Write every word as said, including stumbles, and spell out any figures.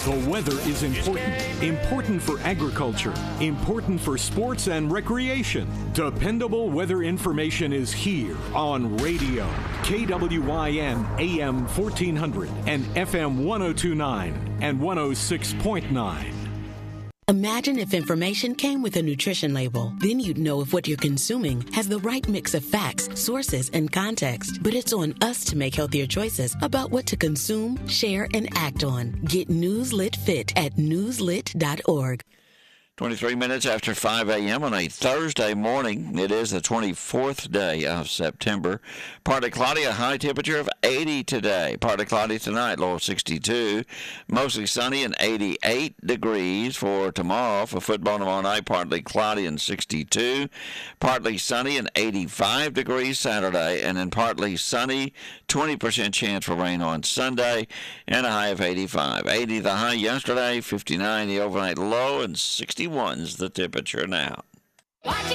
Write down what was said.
The weather is important. Important for agriculture. Important for sports and recreation. Dependable weather information is here on radio. K W I N A M fourteen hundred and F M one oh two point nine and one oh six point nine. Imagine if information came with a nutrition label. Then you'd know if what you're consuming has the right mix of facts, sources, and context. But it's on us to make healthier choices about what to consume, share, and act on. Get Newslit Fit at newslit dot org. twenty-three minutes after five a.m. on a Thursday morning. It is the twenty-fourth day of September. Partly cloudy, a high temperature of eighty today. Partly cloudy tonight, low of sixty-two. Mostly sunny and eighty-eight degrees for tomorrow. For football tomorrow night, partly cloudy and sixty-two. Partly sunny and eighty-five degrees Saturday. And then partly sunny, twenty percent chance for rain on Sunday, and a high of eighty-five. eighty the high yesterday, fifty-nine the overnight low, and sixty-one's the temperature now. What you